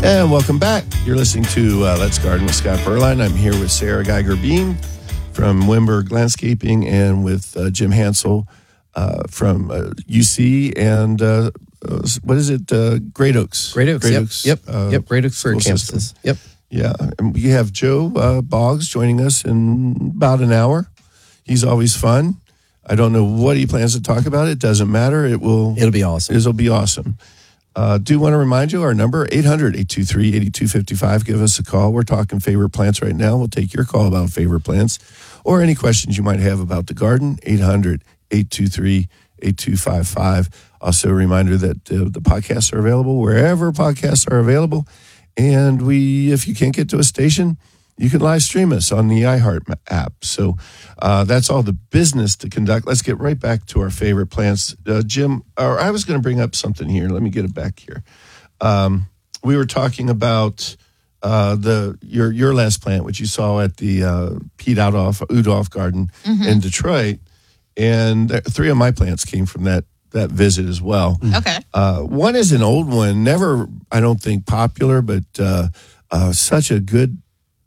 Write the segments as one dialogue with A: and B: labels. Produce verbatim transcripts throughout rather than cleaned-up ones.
A: And welcome back. You're listening to uh, Let's Garden with Scott Berline. I'm here with Sarah Geiger-Beam from Wimberg Landscaping and with uh, Jim Hansel uh, from uh, U C and uh, uh, what is it? Uh, Great Oaks.
B: Great Oaks.
A: Great
B: yep.
A: Oaks.
B: Yep.
A: Uh,
B: yep. Great Oaks for
A: school
B: campuses.
A: system.
B: Yep.
A: Yeah. And we have Joe uh, Boggs joining us in about an hour. He's always fun. I don't know what he plans to talk about. It doesn't matter. It will.
B: It'll be awesome.
A: It'll be awesome. Uh, do want to remind you, our number, eight hundred, eight two three, eight two five five. Give us a call. We're talking favorite plants right now. We'll take your call about favorite plants or any questions you might have about the garden, eight hundred, eight two three, eight two five five. Also, a reminder that uh, the podcasts are available wherever podcasts are available. And we, if you can't get to a station, you can live stream us on the iHeart app. So uh, that's all the business to conduct. Let's get right back to our favorite plants. Uh, Jim, or I was going to bring up something here. Let me get it back here. Um, we were talking about uh, the your your last plant, which you saw at the uh, Pete Udoff, Udoff Garden mm-hmm. in Detroit. And th- three of my plants came from that that visit as well.
C: Okay.
A: Uh, one is an old one, never, I don't think, popular, but uh, uh, such a good,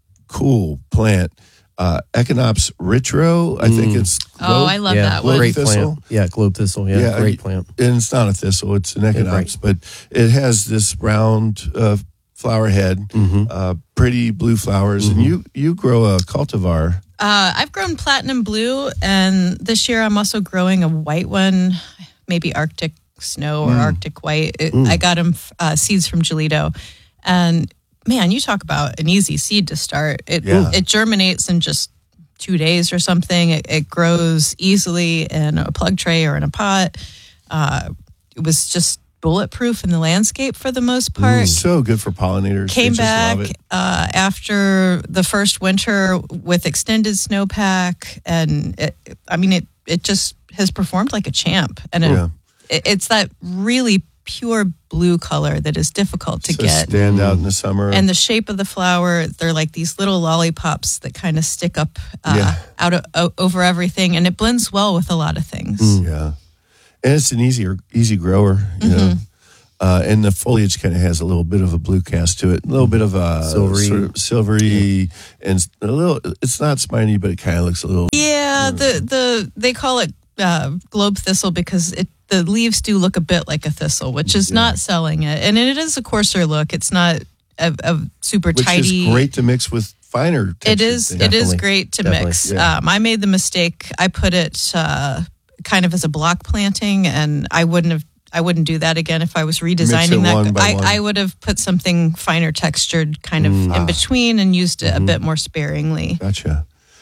A: cool plant. Uh, Echinops retro, I think it's.
C: Globe, oh, I love
B: yeah,
C: that one.
B: Great
A: thistle.
B: plant. Yeah, globe thistle. Yeah,
A: Yeah,
B: great plant.
A: And it's not a thistle, it's an Echinops,
B: Yeah, right.
A: but it has this round uh, flower head,
B: Mm-hmm.
A: uh, pretty blue flowers,
B: Mm-hmm.
A: and you you grow a cultivar.
C: Uh, I've grown platinum blue, and this year I'm also growing a white one, maybe Arctic snow or
A: Mm.
C: Arctic white. It,
B: Mm.
C: I got them uh, seeds from Gelito, and man, you talk about an easy seed to start. It
A: Yeah.
C: it germinates in just two days or something. It, it grows easily in a plug tray or in a pot. Uh, it was just bulletproof in the landscape for the most part.
A: So good for pollinators.
C: Came
A: They just
C: back
A: love it.
C: uh, after the first winter with extended snowpack, and it, I mean, it it just has performed like a champ, and it,
A: Yeah.
C: it, it's that really pure blue color that is difficult to
A: So
C: get.
A: stand out in the summer.
C: And the shape of the flower, they're like these little lollipops that kind of stick up uh,
A: Yeah.
C: out of, o- over everything, and it blends well with a lot of things.
A: Yeah, and it's an easier, easy grower, you
C: Mm-hmm.
A: know. Uh, and the foliage kind of has a little bit of a blue cast to it, a little bit of a
B: Silvery.
A: sort of silvery, and a little. It's not spiny, but it kind of looks a little.
C: Yeah, the the they call it uh, globe thistle because it the leaves do look a bit like a thistle, which is not selling it, and it is a coarser look. It's not a, a super
A: Which
C: tidy.
A: is great to mix with finer.
C: It is.
A: textured
C: It
A: things.
C: is
B: Definitely.
C: great to
B: Definitely,
C: mix.
A: yeah.
C: Um, I made the mistake. I put it uh, kind of as a block planting, and I wouldn't have. I wouldn't do that again if I was redesigning
A: it one
C: that.
A: by
C: I,
A: one.
C: I would have put something finer textured, kind of in between, and used it a bit more sparingly.
A: Gotcha.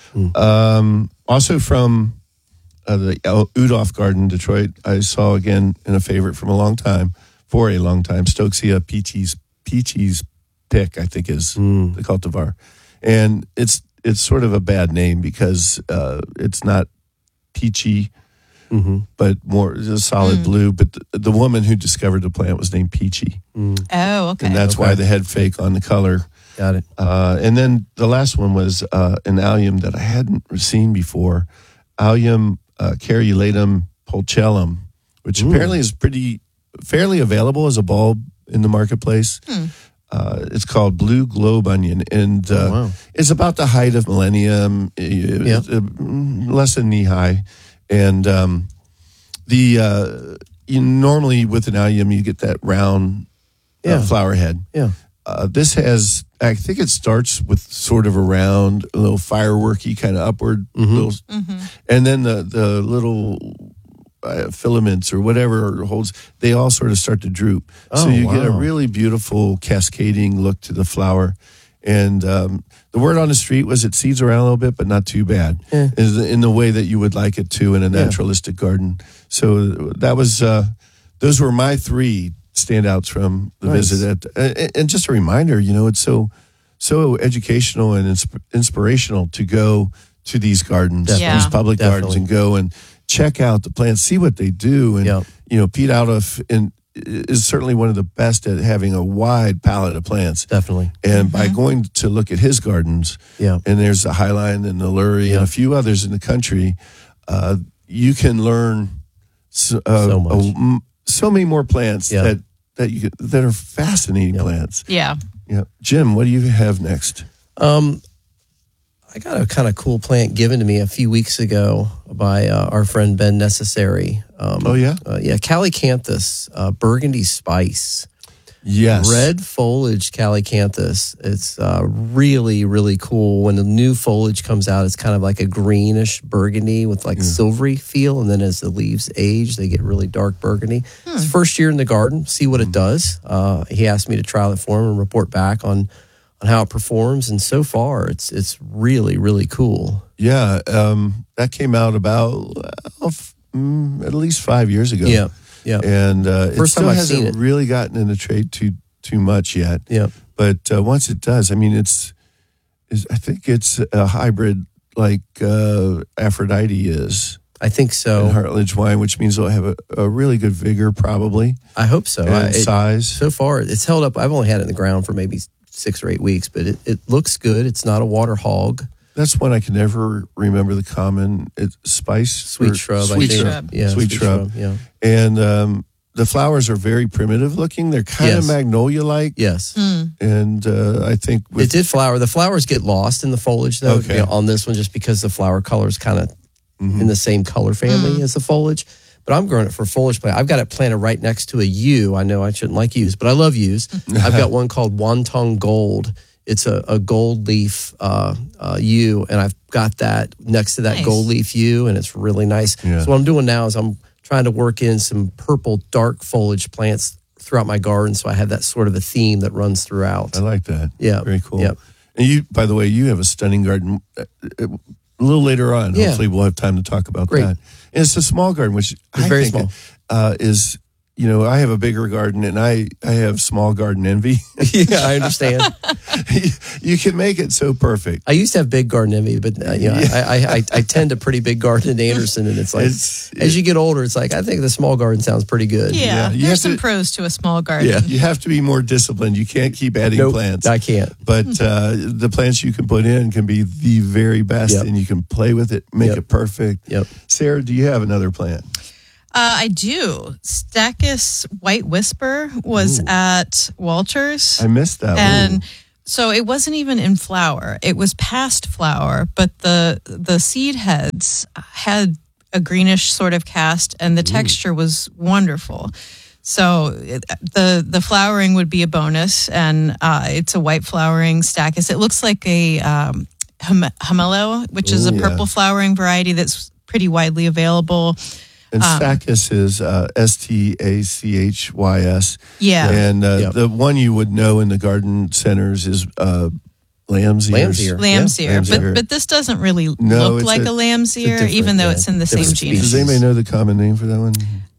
A: Um, also from uh, the Udoff Garden, Detroit, I saw again in a favorite from a long time, for a long time, Stokesea Peachy's Peachy's Pick, I think is the cultivar, and it's it's sort of a bad name because uh, it's not peachy,
B: Mm-hmm.
A: but more it's a solid blue. But the, the woman who discovered the plant was named Peachy,
C: Oh, okay.
A: and that's
B: Okay.
A: why the head fake on the color.
B: Got it.
A: Uh, and then the last one was uh, an allium that I hadn't seen before, Allium uh, cariolatum pulchellum, which apparently is pretty fairly available as a bulb in the marketplace. Uh, it's called blue globe onion, and uh,
B: Oh, wow.
A: it's about the height of millennium, uh,
B: Yeah.
A: uh, less than knee high, and um, the uh, you normally with an allium you get that round uh,
B: Yeah.
A: flower head.
B: Yeah.
A: Uh, this has, I think it starts with sort of a round, a little fireworky kind of upward, little, and then the the little uh, filaments or whatever holds, they all sort of start to droop. so
B: Oh,
A: you get a
B: wow.
A: really beautiful cascading look to the flower. And um, the word on the street was it seeds around a little bit, but not too bad,
B: Yeah.
A: is in the way that you would like it to in a naturalistic garden. So that was, uh, those were my three standouts from the
B: Nice.
A: visit. At, and, and just a reminder, you know, it's so so educational and insp- inspirational to go to these gardens,
C: Definitely.
A: these public gardens,
B: Definitely.
A: and go and check out the plants, see what they do. And,
B: Yeah.
A: you know, Pete Udoff in, is certainly one of the best at having a wide palette of plants.
B: Definitely.
A: And by going to look at his gardens,
B: Yeah.
A: and there's the Highline and the Lurie
B: Yeah.
A: and a few others in the country, uh, you can learn so, uh,
B: So much.
A: a- m- so many more plants
B: Yeah.
A: that that you that are fascinating plants.
C: Yeah.
A: Yeah, Jim, what do you have next?
B: Um, I got a kind of cool plant given to me a few weeks ago by uh, our friend Ben Necessary. Um,
A: Oh, yeah?
B: uh, yeah, Calycanthus, uh, burgundy spice.
A: Yes,
B: Red foliage Calycanthus. It's uh, really, really cool. When the new foliage comes out, it's kind of like a greenish burgundy with like silvery feel. And then as the leaves age, they get really dark burgundy.
C: Hmm.
B: It's first year in the garden. See what it does. Uh, he asked me to trial it for him and report back on on how it performs. And so far, it's it's really, really cool.
A: Yeah, um, that came out about uh, f- mm, at least five years ago.
B: Yeah, yeah,
A: and uh, it
B: First
A: still
B: time I've
A: hasn't
B: seen it.
A: really gotten in the trade too too much yet.
B: yeah.
A: But uh, once it does, I mean, it's, is I think it's a hybrid like uh, Aphrodite is
B: I think so.
A: in Heartledge wine, which means it'll have a, a really good vigor probably
B: I hope so.
A: and
B: I, it-
A: size.
B: So far, it's held up. I've only had it in the ground for maybe six or eight weeks, but it, it looks good. It's not a water hog.
A: That's one I can never remember the common it's spice
B: Sweet
A: or
B: shrub. I
A: Sweet
B: think.
A: shrub.
B: Yeah,
A: Sweet shrub.
B: Yeah.
A: And um, the flowers are very primitive looking. They're kind
B: Yes.
A: of magnolia like.
B: Yes.
A: And uh, I think with
B: It did flower. The flowers get lost in the foliage, though,
A: Okay.
B: you know, on this one, just because the flower color is kind of in the same color family as the foliage. But I'm growing it for foliage plant. I've got it planted right next to a yew. I know I shouldn't like yews, but I love yews. I've got one called Wonton Gold. It's a, a gold leaf uh, uh, yew, and I've got that next to that
C: Nice.
B: gold leaf yew, and it's really nice.
A: Yeah.
B: So what I'm doing now is I'm trying to work in some purple dark foliage plants throughout my garden, so I have that sort of a theme that runs throughout.
A: I like that.
B: Yeah.
A: Very cool.
B: Yep.
A: And you, by the way, you have a stunning garden. Uh, uh, A little later on,
B: Yeah.
A: hopefully we'll have time to talk about
B: Great.
A: that. And it's a small garden, which I
B: very
A: think
B: small.
A: Uh, is, you know, I have a bigger garden and I, I have small garden envy.
B: Yeah, I understand.
A: You can make it so perfect.
B: I used to have big garden envy, but uh, you know,
A: Yeah.
B: I, I, I I tend a pretty big garden in Anderson, and it's like
A: It's-
B: as you get older, it's like I think the small garden sounds pretty good.
C: Yeah.
A: Yeah, you
C: There's
A: have
C: some
A: to-
C: pros to a small garden.
B: Yeah.
A: You have to be more disciplined. You can't keep adding
B: Nope,
A: plants.
B: I can't.
A: But uh, the plants you can put in can be the very best,
B: Yep.
A: and you can play with it, make
B: Yep.
A: it perfect.
B: Yep.
A: Sarah, do you have another plant?
C: Uh, I do. Stachys White Whisper was at Walters.
A: I missed that
C: and
A: one.
C: so it wasn't even in flower. It was past flower, but the the seed heads had a greenish sort of cast, and the texture was wonderful. So it, the the flowering would be a bonus, and uh, it's a white flowering Stachys. It looks like a um, hum- Humelo, which is a
A: Ooh, yeah.
C: purple flowering variety that's pretty widely available.
A: And Stachys is uh, S T A C H Y S.
C: Yeah.
A: And uh,
B: Yep.
A: the one you would know in the garden centers is uh, lamb's ears.
B: Lamb's ear.
C: Lamb's
B: Yeah,
C: ear,
A: lamb's
C: but
A: ear.
C: but this doesn't really
A: No,
C: look
A: it's
C: like
A: a-
C: a, lamb's ear,
B: different-
C: even though
B: yeah,
C: it's in the same
B: different
C: genus.
A: Does anybody know the common name for that one?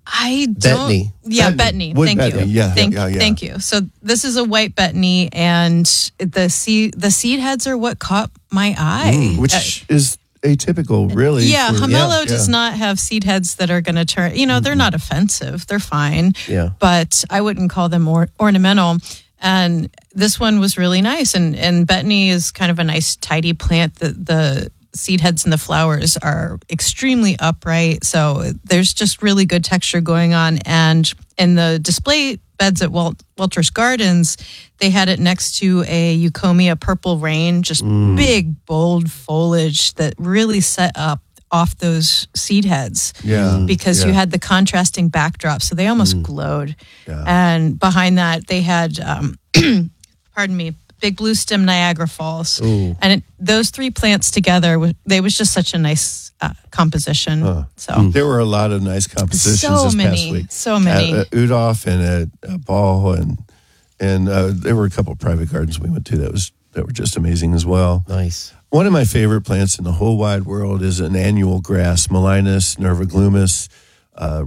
C: I don't.
B: Bettany.
C: Yeah,
A: Bettany.
C: Bettany.
A: Wood
C: Thank
A: Bettany.
C: you.
A: Yeah,
C: thank,
A: yeah, yeah.
C: thank you. So this is a white Bettany, and the seed the seed heads are what caught my eye.
A: Which
C: Uh,
A: is atypical, really.
C: yeah,
A: for-
C: Humelo
A: yeah,
C: does
A: yeah.
C: not have seed heads that are going to turn. You know, they're not offensive. They're fine.
B: Yeah.
C: But I wouldn't call them or, ornamental. And this one was really nice. And and Bettany is kind of a nice, tidy plant. The the seed heads and the flowers are extremely upright. So there's just really good texture going on. And in the display beds at Walt, Walters Gardens, they had it next to a Eucomia purple rain, just big, bold foliage that really set up off those seed heads.
A: Yeah.
C: Because
A: yeah.
C: you had the contrasting backdrop, so they almost glowed.
A: Yeah.
C: And behind that, they had, um, pardon me, big blue stem Niagara Falls.
B: Ooh.
C: And it, those three plants together, wa- they was just such a nice uh, composition. So
A: There were a lot of nice compositions
C: So
A: this
C: many,
A: past week.
C: so many.
A: At, at Udolph and at uh, Ball, and and uh, there were a couple of private gardens we went to that was that were just amazing as well.
B: Nice.
A: One of my favorite plants in the whole wide world is an annual grass, Malinus nerviglumis, uh,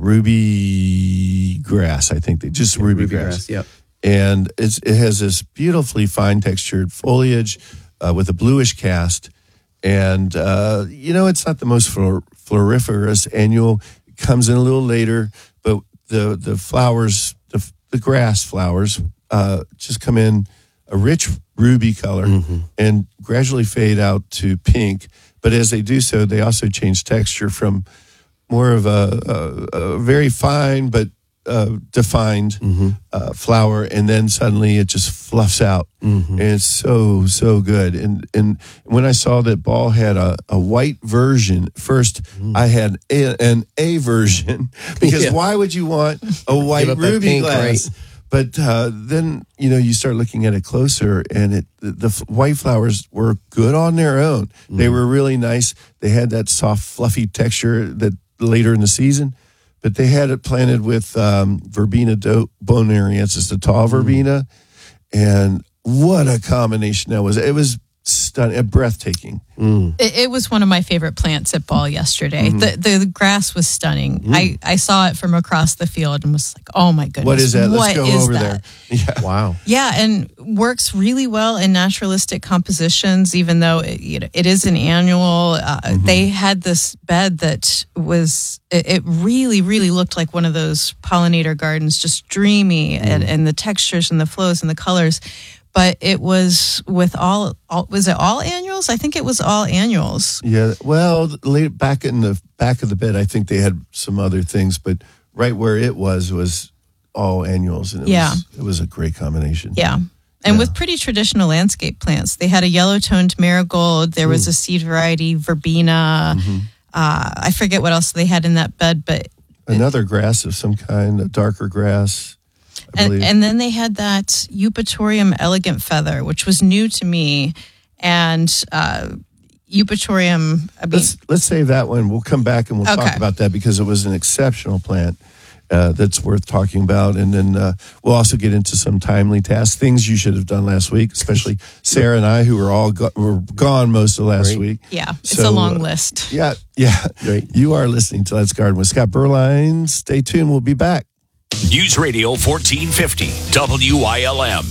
A: ruby grass. I think they just ruby,
B: Ruby
A: grass.
B: grass, yep.
A: And it's, it has this beautifully fine textured foliage uh, with a bluish cast. And, uh, you know, it's not the most flor- floriferous annual. It comes in a little later, but the, the flowers, the, the grass flowers, uh, just come in a rich ruby color and gradually fade out to pink. But as they do so, they also change texture from more of a, a, a very fine but uh, defined
B: Mm-hmm.
A: uh, flower, and then suddenly it just fluffs out,
B: Mm-hmm.
A: and it's so so good. And and when I saw that Ball had a, a white version first, I had a, an A version because
B: Yeah.
A: why would you want a white
B: Give up that
A: ruby
B: pink,
A: glass?
B: right?
A: But uh, then you know you start looking at it closer, and it the, the f- white flowers were good on their own. They were really nice. They had that soft, fluffy texture that later in the season, but they had it planted with um, Verbena do- bonariensis, the tall verbena, and what a combination that was! It was stunning, breathtaking.
C: It, it was one of my favorite plants at Ball yesterday. The, the the grass was stunning. I, I saw it from across the field and was like, oh my goodness.
A: What is that? Let's
C: what
A: go
C: is
A: over
C: that?
A: there. Yeah.
B: Wow.
C: Yeah, and works really well in naturalistic compositions, even though it, you know, it is an annual. Uh, They had this bed that was, it, it really, really looked like one of those pollinator gardens, just dreamy, and, and the textures and the flows and the colors. But it was with all, all, was it all annuals? I think it was all annuals.
A: Yeah, well, late back in the back of the bed, I think they had some other things, but right where it was was all annuals, and it
C: Yeah.
A: was it was a great combination.
C: Yeah. And with pretty traditional landscape plants, they had a yellow-toned marigold. There was a seed variety, verbena. Uh, I forget what else they had in that bed, but
A: Another grass of some kind, a darker grass, I
C: and,
A: believe.
C: and then they had that Eupatorium elegant feather, which was new to me. And uh, Eupatorium, I mean,
A: let's let's save that one. We'll come back and we'll
C: Okay.
A: talk about that because it was an exceptional plant uh, that's worth talking about. And then uh, we'll also get into some timely tasks, things you should have done last week, especially Sarah and I, who were all go- were gone most of last
B: Great.
A: week.
C: yeah, it's
A: So,
C: a long
A: uh,
C: list.
A: Yeah, yeah.
B: Great.
A: You are listening to Let's Garden with Scott Berline. Stay tuned. We'll be back.
D: News Radio fourteen fifty, W I L M.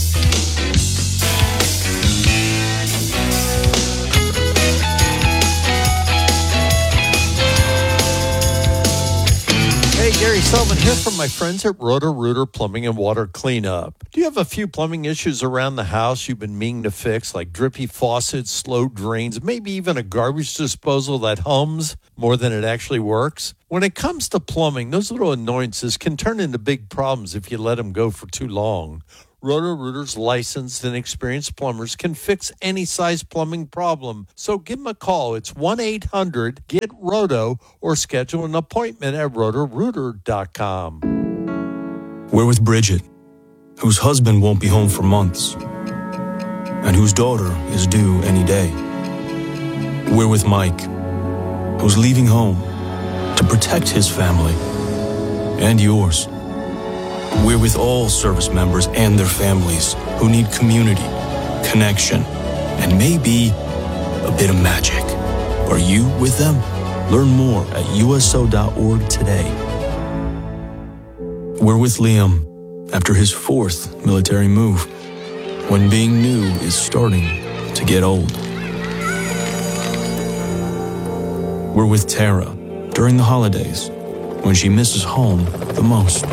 E: Hey, Gary Sullivan here from my friends at Roto-Rooter Plumbing and Water Cleanup. Do you have a few plumbing issues around the house you've been meaning to fix, like drippy faucets, slow drains, maybe even a garbage disposal that hums more than it actually works? When it comes to plumbing, those little annoyances can turn into big problems if you let them go for too long. Roto-Rooter's licensed and experienced plumbers can fix any size plumbing problem. So give them a call. It's one eight hundred get roto or schedule an appointment at roto rooter dot com.
F: We're with Bridget, whose husband won't be home for months, and whose daughter is due any day. We're with Mike, who's leaving home to protect his family and yours. We're with all service members and their families who need community, connection, and maybe a bit of magic. Are you with them? Learn more at U S O dot org today. We're with Liam after his fourth military move, when being new is starting to get old. We're with Tara during the holidays, when she misses home the most.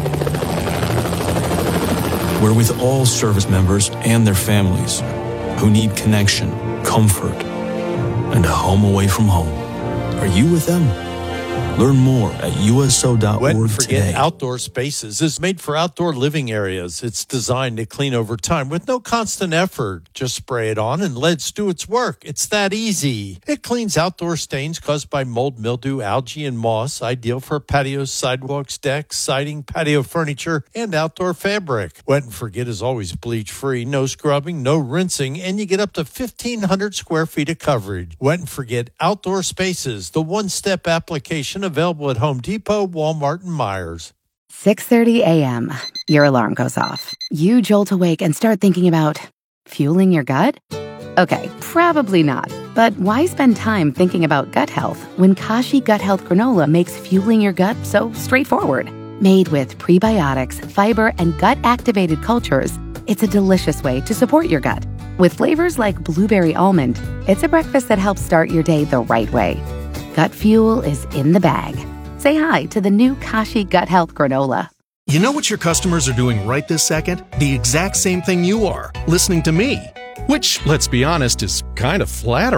F: We're with all service members and their families who need connection, comfort, and a home away from home. Are you with them? Learn more at U S O dot
E: Wet
F: org
E: and Forget
F: today.
E: Outdoor Spaces is made for outdoor living areas. It's designed to clean over time with no constant effort. Just spray it on and let it do its work. It's that easy. It cleans outdoor stains caused by mold, mildew, algae, and moss, ideal for patios, sidewalks, decks, siding, patio furniture, and outdoor fabric. Wet and Forget is always bleach-free, no scrubbing, no rinsing, and you get up to fifteen hundred square feet of coverage. Wet and Forget Outdoor Spaces, the one-step application available at Home Depot, Walmart, and Myers.
G: six thirty a.m. Your alarm goes off. You jolt awake and start thinking about fueling your gut? Okay, probably not. But why spend time thinking about gut health when Kashi Gut Health Granola makes fueling your gut so straightforward? Made with prebiotics, fiber, and gut-activated cultures, it's a delicious way to support your gut. With flavors like blueberry almond, it's a breakfast that helps start your day the right way. Gut fuel is in the bag. Say hi to the new Kashi Gut Health Granola.
H: You know what your customers are doing right this second? The exact same thing you are, listening to me. Which, let's be honest, is kind of flattering.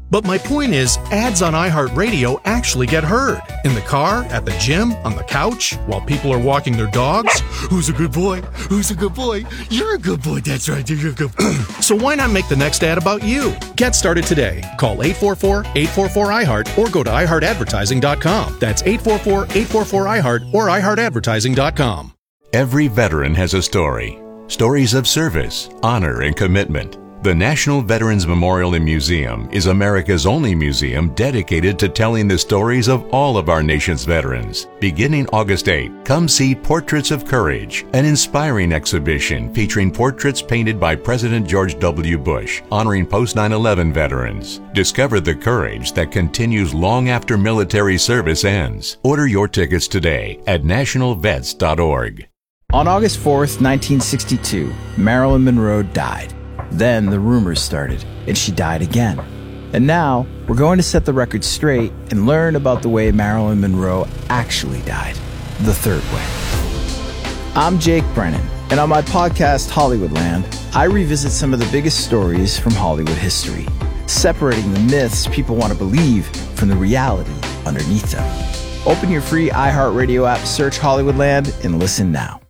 H: But my point is, ads on iHeartRadio actually get heard. In the car, at the gym, on the couch, while people are walking their dogs. Who's a good boy? Who's a good boy? You're a good boy. That's right. You're a good boy. So why not make the next ad about you? Get started today. Call eight four four, eight four four, I heart or go to i heart advertising dot com. That's eight four four, eight four four, I heart or i heart advertising dot com.
I: Every veteran has a story. Stories of service, honor, and commitment. The National Veterans Memorial and Museum is America's only museum dedicated to telling the stories of all of our nation's veterans. Beginning August eighth, come see Portraits of Courage, an inspiring exhibition featuring portraits painted by President George W. Bush, honoring post nine eleven veterans. Discover the courage that continues long after military service ends. Order your tickets today at national vets dot org.
J: On August fourth, nineteen sixty-two, Marilyn Monroe died. Then the rumors started, and she died again. And now, we're going to set the record straight and learn about the way Marilyn Monroe actually died, the third way. I'm Jake Brennan, and on my podcast, Hollywoodland, I revisit some of the biggest stories from Hollywood history, separating the myths people want to believe from the reality underneath them. Open your free iHeartRadio app, search Hollywoodland, and listen now.